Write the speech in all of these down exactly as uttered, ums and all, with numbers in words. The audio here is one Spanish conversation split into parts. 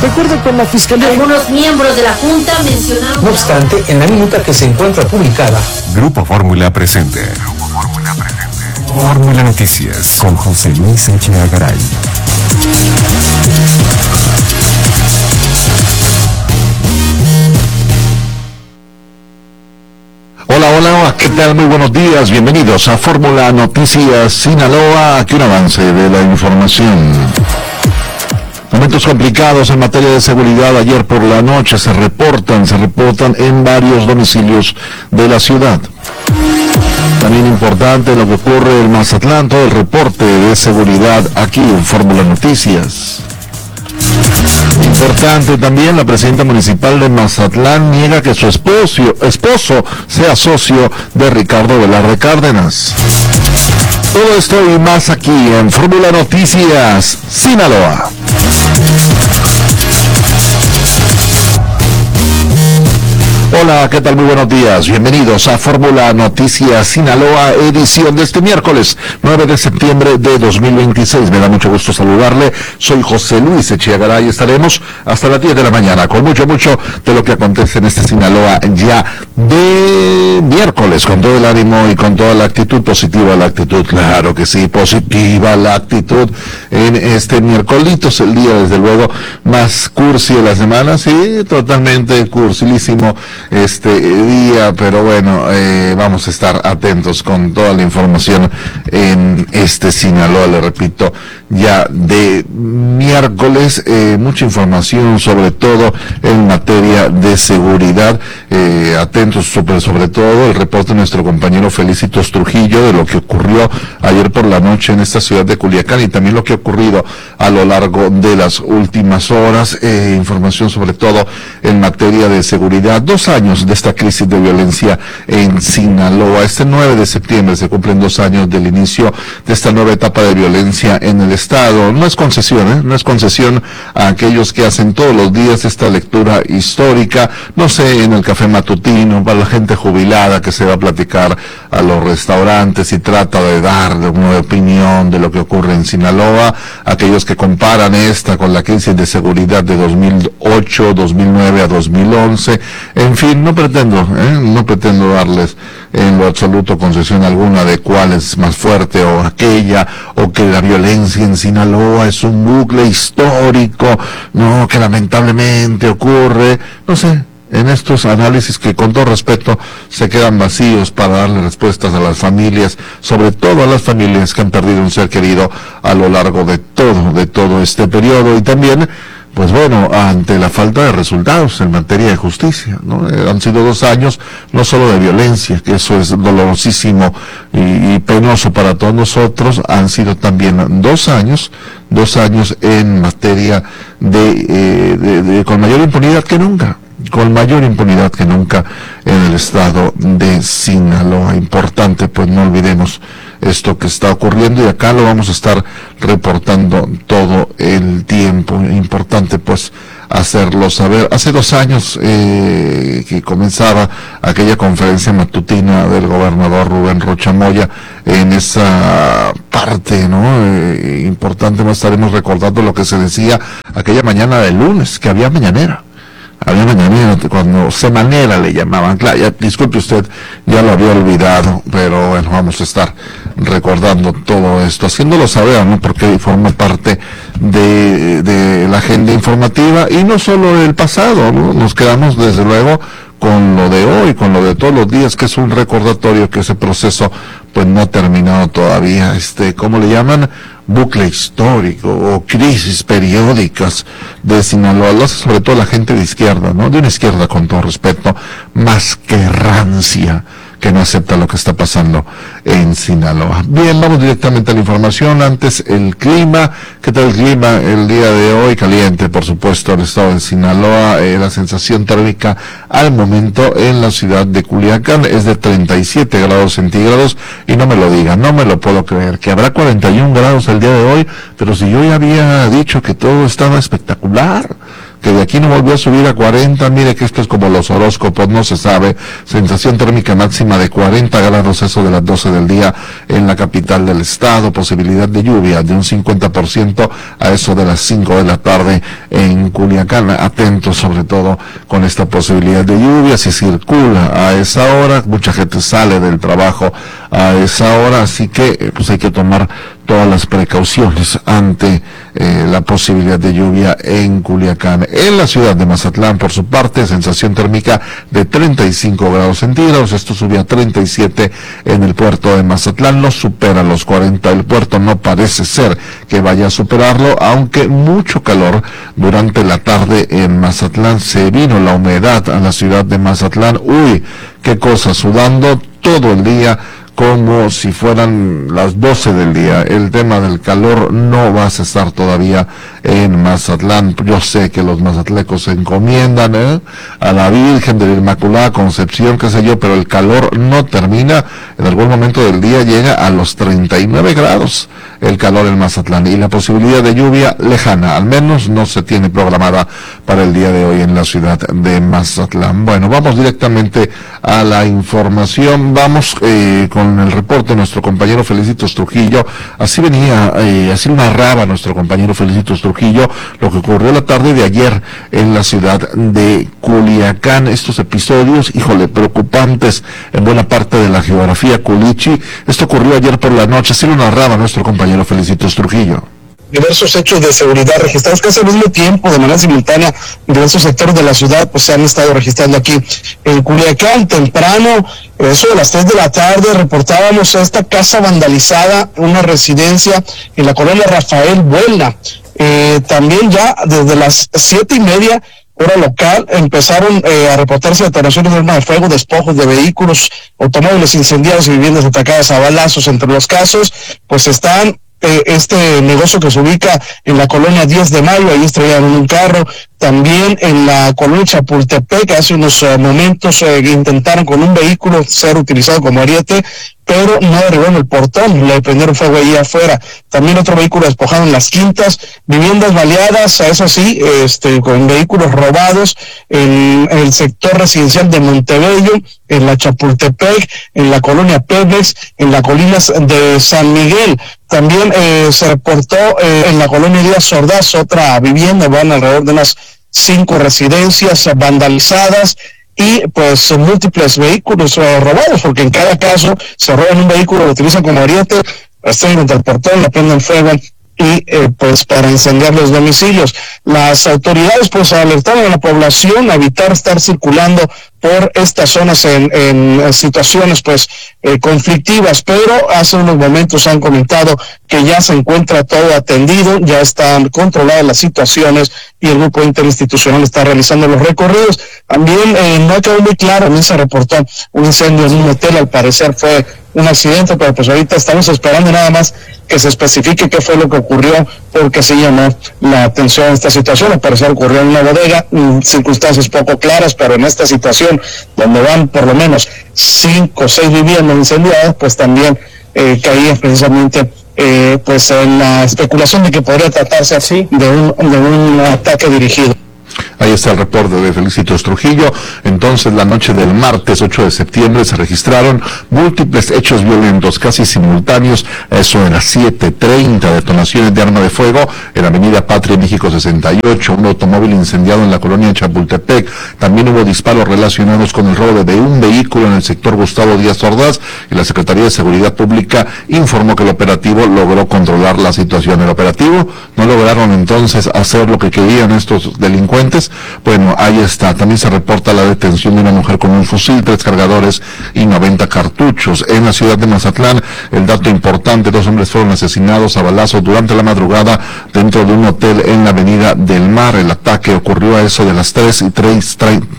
De acuerdo con la Fiscalía, algunos miembros de la Junta mencionaron... No obstante, en la minuta que se encuentra publicada, Grupo Fórmula presente. Grupo Fórmula presente. Fórmula Noticias con José Luis Echeagaray. Hola, hola, ¿qué tal? Muy buenos días, bienvenidos a Fórmula Noticias Sinaloa. Aquí un avance de la información. Momentos complicados en materia de seguridad ayer por la noche se reportan, se reportan en varios domicilios de la ciudad. También importante lo que ocurre en Mazatlán, todo el reporte de seguridad aquí en Fórmula Noticias. Importante también, la presidenta municipal de Mazatlán niega que su esposo, esposo sea socio de Ricardo Velarde Cárdenas. Todo esto y más aquí en Fórmula Noticias Sinaloa. Hola, ¿qué tal? Muy buenos días. Bienvenidos a Fórmula Noticias Sinaloa, edición de este miércoles, nueve de septiembre de dos mil veintiséis. Me da mucho gusto saludarle. Soy José Luis Echeagaray y estaremos hasta las diez de la mañana con mucho, mucho de lo que acontece en este Sinaloa ya de miércoles, con todo el ánimo y con toda la actitud positiva. La actitud, claro que sí, positiva la actitud en este miércoles, el día, desde luego, más cursi de la semana. Sí, totalmente cursilísimo este día, pero bueno, eh, vamos a estar atentos con toda la información en este Sinaloa, le repito, ya de miércoles, eh, mucha información sobre todo en materia de seguridad, eh, atentos sobre, sobre todo el reporte de nuestro compañero Felicitos Trujillo de lo que ocurrió ayer por la noche en esta ciudad de Culiacán y también lo que ha ocurrido a lo largo de las últimas horas, eh, información sobre todo en materia de seguridad. Dos años de esta crisis de violencia en Sinaloa. Este nueve de septiembre se cumplen dos años del inicio de esta nueva etapa de violencia en el estado. No es concesión, ¿eh? No es concesión a aquellos que hacen todos los días esta lectura histórica, no sé, en el café matutino, para la gente jubilada que se va a platicar a los restaurantes y trata de dar una opinión de lo que ocurre en Sinaloa, aquellos que comparan esta con la crisis de seguridad de dos mil ocho, dos mil nueve a dos mil once, en fin, no pretendo, ¿eh? no pretendo darles en lo absoluto concesión alguna de cuál es más fuerte o aquella, o que la violencia en Sinaloa es un bucle histórico, no, que lamentablemente ocurre, no sé, en estos análisis que con todo respeto se quedan vacíos para darle respuestas a las familias, sobre todo a las familias que han perdido un ser querido a lo largo de todo, de todo este periodo, y también pues bueno, ante la falta de resultados en materia de justicia, ¿no? Eh, han sido dos años, no solo de violencia, que eso es dolorosísimo y, y penoso para todos nosotros, han sido también dos años, dos años en materia de, eh, de, de con mayor impunidad que nunca. con mayor impunidad que nunca en el estado de Sinaloa. Importante, pues no olvidemos esto que está ocurriendo y acá lo vamos a estar reportando todo el tiempo. Importante, pues, hacerlo saber. Hace dos años eh, que comenzaba aquella conferencia matutina del gobernador Rubén Rocha Moya, en esa parte, ¿no? Eh, importante, más estaremos recordando lo que se decía aquella mañana del lunes, que había mañanera. Había mañanera, cuando semanera le llamaban. Claro, ya, disculpe usted, ya lo había olvidado, pero bueno, vamos a estar recordando todo esto, haciéndolo saber, ¿no? Porque forma parte de, de la agenda informativa, y no solo el pasado, ¿no? Nos quedamos desde luego con lo de hoy, con lo de todos los días, que es un recordatorio que ese proceso pues no ha terminado todavía, este, ¿cómo le llaman? Bucle histórico o crisis periódicas de Sinaloa, lo hace sobre todo la gente de izquierda, ¿no? De una izquierda, con todo respeto, más que rancia, que no acepta lo que está pasando en Sinaloa. Bien, vamos directamente a la información. Antes, el clima. ¿Qué tal el clima el día de hoy? Caliente, por supuesto, el estado de Sinaloa. Eh, la sensación térmica al momento en la ciudad de Culiacán es de treinta y siete grados centígrados, y no me lo digan, no me lo puedo creer, que habrá cuarenta y un grados el día de hoy, pero si yo ya había dicho que todo estaba espectacular, que de aquí no volvió a subir a cuarenta. Mire que esto es como los horóscopos, no se sabe. Sensación térmica máxima de cuarenta grados, eso de las doce del día en la capital del estado. Posibilidad de lluvia de un cincuenta por ciento a eso de las cinco de la tarde en Culiacán. Atentos sobre todo con esta posibilidad de lluvia. Si circula a esa hora, mucha gente sale del trabajo a esa hora, así que pues hay que tomar todas las precauciones ante eh, la posibilidad de lluvia en Culiacán. En la ciudad de Mazatlán, por su parte, sensación térmica de treinta y cinco grados centígrados. Esto subió a treinta y siete en el puerto de Mazatlán. No supera los cuarenta. El puerto no parece ser que vaya a superarlo, aunque mucho calor durante la tarde en Mazatlán. Se vino la humedad a la ciudad de Mazatlán. Uy, qué cosa, sudando todo el día, como si fueran las doce del día. El tema del calor no va a cesar todavía en Mazatlán. Yo sé que los mazatlecos se encomiendan ¿eh? a la Virgen de la Inmaculada Concepción, qué sé yo, pero el calor no termina. En algún momento del día llega a los treinta y nueve grados el calor en Mazatlán, y la posibilidad de lluvia lejana, al menos no se tiene programada para el día de hoy en la ciudad de Mazatlán. Bueno, vamos directamente a la información. Vamos eh, con el reporte de nuestro compañero Felicitos Trujillo. Así venía, eh, así narraba nuestro compañero Felicitos Trujillo lo que ocurrió la tarde de ayer en la ciudad de Culiacán. Estos episodios, híjole, preocupantes en buena parte de la geografía culichi. Esto ocurrió ayer por la noche, así lo narraba nuestro compañero Felicitos Trujillo. Diversos hechos de seguridad registrados casi al mismo tiempo, de manera simultánea, en diversos sectores de la ciudad, pues se han estado registrando aquí en Culiacán. Temprano, eso de las tres de la tarde, reportábamos esta casa vandalizada, una residencia en la colonia Rafael Buelna. Eh, también ya desde las siete y media, hora local, empezaron eh, a reportarse detonaciones de armas de fuego, despojos de vehículos, automóviles incendiados y viviendas atacadas a balazos. Entre los casos, pues están eh, este negocio que se ubica en la colonia diez de mayo, ahí estrellaron un carro. También en la colonia Chapultepec, hace unos uh, momentos eh, intentaron con un vehículo ser utilizado como ariete, pero no derribaron el portón, le prendieron fuego ahí afuera. También otro vehículo despojado en Las Quintas, viviendas baleadas, a eso sí, este, con vehículos robados en, en el sector residencial de Montebello, en la Chapultepec, en la colonia Pemex, en las colinas de San Miguel. También eh, se reportó eh, en la colonia Díaz Ordaz otra vivienda, van alrededor de unas cinco residencias vandalizadas y pues múltiples vehículos eh, robados, porque en cada caso se roban un vehículo, lo utilizan como ariete, están contra el portón, le prenden fuego y eh, pues para incendiar los domicilios. Las autoridades pues alertaron a la población a evitar estar circulando por estas zonas en, en situaciones pues eh, conflictivas, pero hace unos momentos han comentado que ya se encuentra todo atendido, ya están controladas las situaciones y el grupo interinstitucional está realizando los recorridos. También eh, no quedó muy claro, también se reportó un incendio en un hotel, al parecer fue un accidente, pero pues ahorita estamos esperando nada más que se especifique qué fue lo que ocurrió, porque sí llamó la atención esta situación. Al parecer ocurrió en una bodega, en circunstancias poco claras, pero en esta situación donde van por lo menos cinco o seis viviendas incendiadas, pues también eh, caía precisamente eh, pues en la especulación de que podría tratarse así de un, de un ataque dirigido. Ahí está el reporte de Felicitos Trujillo. Entonces, la noche del martes ocho de septiembre se registraron múltiples hechos violentos, casi simultáneos, eso de las siete treinta, detonaciones de arma de fuego en la avenida Patria México sesenta y ocho, un automóvil incendiado en la colonia de Chapultepec. También hubo disparos relacionados con el robo de un vehículo en el sector Gustavo Díaz Ordaz, y la Secretaría de Seguridad Pública informó que el operativo logró controlar la situación. El operativo no lograron entonces hacer lo que querían estos delincuentes. Bueno, ahí está. También se reporta la detención de una mujer con un fusil, tres cargadores y noventa cartuchos. En la ciudad de Mazatlán, el dato importante, dos hombres fueron asesinados a balazos durante la madrugada dentro de un hotel en la avenida del Mar. El ataque ocurrió a eso de las tres y tres,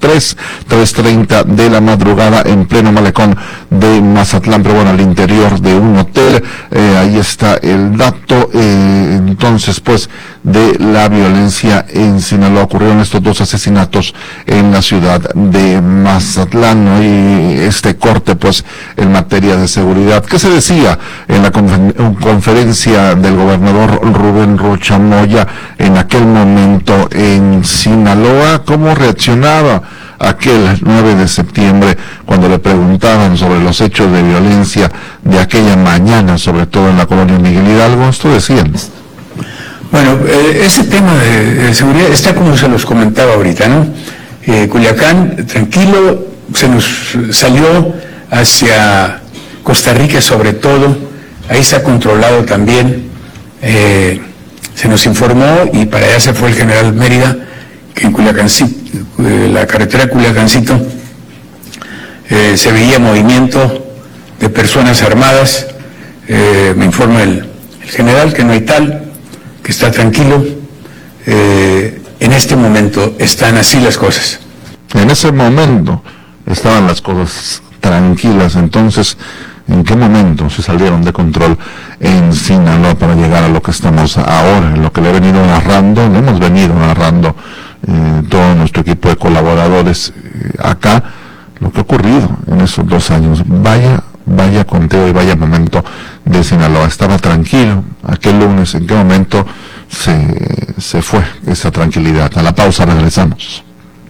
tres treinta de la madrugada en pleno malecón de Mazatlán, pero bueno, al interior de un hotel. Eh, ahí está el dato. Eh, entonces, pues, de la violencia en Sinaloa. Ocurrieron estos dos asesinatos en la ciudad de Mazatlán, ¿no? Y este corte, pues, en materia de seguridad. ¿Qué se decía en la confer- conferencia del gobernador Rubén Rocha Moya en aquel momento en Sinaloa? ¿Cómo reaccionaba aquel nueve de septiembre cuando le preguntaban sobre los hechos de violencia de aquella mañana, sobre todo en la colonia Miguel Hidalgo? Esto decían. Bueno, eh, ese tema de, de seguridad está como se los comentaba ahorita, ¿no? Eh, Culiacán, tranquilo, se nos salió hacia Costa Rica sobre todo, ahí se ha controlado también, eh, se nos informó y para allá se fue el general Mérida, que en Culiacancito, eh, la carretera Culiacancito, eh, se veía movimiento de personas armadas, eh, me informa el, el general que no hay tal, que está tranquilo, eh, en este momento están así las cosas. En ese momento estaban las cosas tranquilas. Entonces, ¿en qué momento se salieron de control en Sinaloa para llegar a lo que estamos ahora, en lo que le he venido narrando, le hemos venido narrando eh, todo nuestro equipo de colaboradores eh, acá, lo que ha ocurrido en esos dos años? Vaya, vaya conteo y vaya momento de Sinaloa. Estaba tranquilo aquel lunes. ¿En qué momento se, se fue esa tranquilidad? A la pausa regresamos.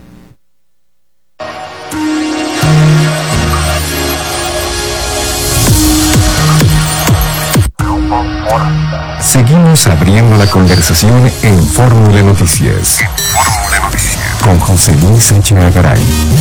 Seguimos abriendo la conversación en Fórmula Noticias. Con José Luis Echeagaray.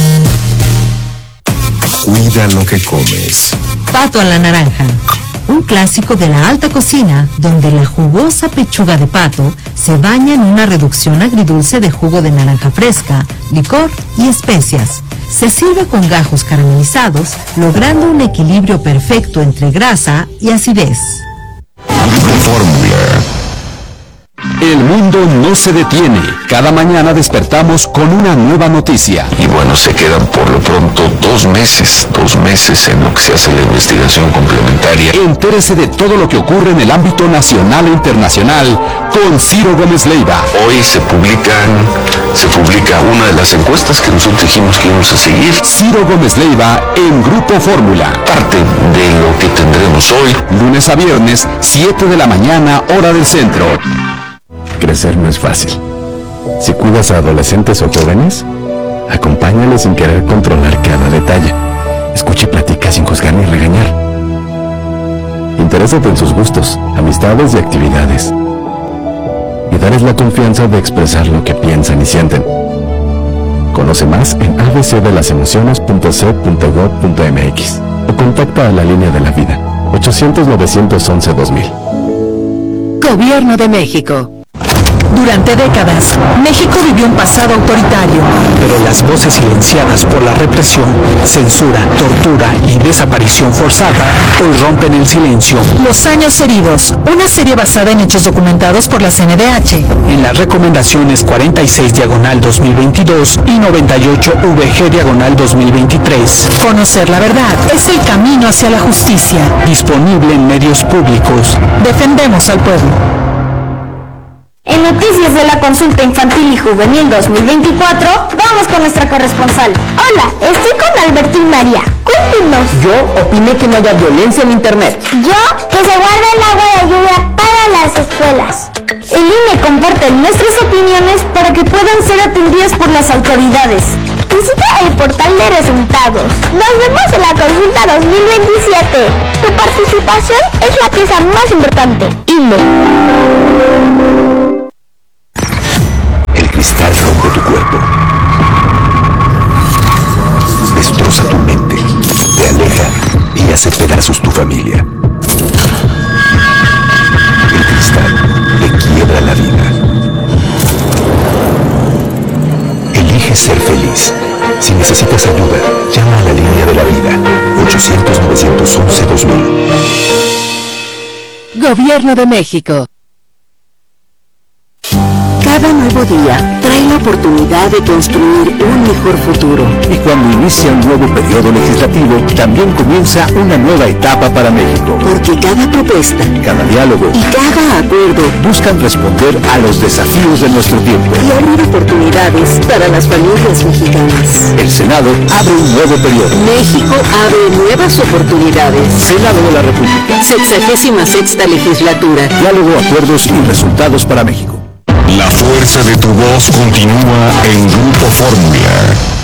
Cuida lo que comes. Pato a la naranja. Un clásico de la alta cocina, donde la jugosa pechuga de pato se baña en una reducción agridulce de jugo de naranja fresca, licor y especias. Se sirve con gajos caramelizados, logrando un equilibrio perfecto entre grasa y acidez. Fórmula. El mundo no se detiene. Cada mañana despertamos con una nueva noticia. Y bueno, se quedan por lo pronto dos meses, dos meses en lo que se hace la investigación complementaria. Entérese de todo lo que ocurre en el ámbito nacional e internacional con Ciro Gómez Leiva. Hoy se publican, se publica una de las encuestas que nosotros dijimos que íbamos a seguir. Ciro Gómez Leiva en Grupo Fórmula. Parte de lo que tendremos hoy. Lunes a viernes, siete de la mañana, hora del centro. Crecer no es fácil. Si cuidas a adolescentes o jóvenes, acompáñales sin querer controlar cada detalle. Escucha y platica sin juzgar ni regañar. Interésate en sus gustos, amistades y actividades. Y darles la confianza de expresar lo que piensan y sienten. Conoce más en a b c de las emociones punto c punto gob punto m x o contacta a la línea de la vida ochocientos, novecientos once, dos mil. Gobierno de México. Durante décadas, México vivió un pasado autoritario. Pero las voces silenciadas por la represión, censura, tortura y desaparición forzada hoy rompen el silencio. Los años heridos, una serie basada en hechos documentados por la C N D H. En las recomendaciones cuarenta y seis diagonal dos mil veintidós y noventa y ocho V G diagonal dos mil veintitrés. Conocer la verdad es el camino hacia la justicia. Disponible en medios públicos. Defendemos al pueblo. En Noticias de la Consulta Infantil y Juvenil dos mil veinticuatro, vamos con nuestra corresponsal. Hola, estoy con Albertín María. Cuéntenos. Yo opiné que no haya violencia en Internet. Yo, que se guarde el agua de lluvia para las escuelas. El I N E comparte nuestras opiniones para que puedan ser atendidas por las autoridades. Visita el portal de resultados. Nos vemos en la Consulta dos mil veintisiete. Tu participación es la pieza más importante. I N E. El cristal rompe tu cuerpo. Destroza tu mente. Te aleja y hace pedazos tu familia. El cristal le quiebra la vida. Elige ser feliz. Si necesitas ayuda, llama a la línea de la vida. ochocientos, novecientos once, dos mil. Gobierno de México. Cada nuevo día trae la oportunidad de construir un mejor futuro. Y cuando inicia un nuevo periodo legislativo, también comienza una nueva etapa para México. Porque cada propuesta, cada diálogo y cada acuerdo buscan responder a los desafíos de nuestro tiempo y abrir oportunidades para las familias mexicanas. El Senado abre un nuevo periodo. México abre nuevas oportunidades. Senado de la República. Sexagésima sexta legislatura. Diálogo, acuerdos y resultados para México. La fuerza de tu voz continúa en Grupo Fórmula.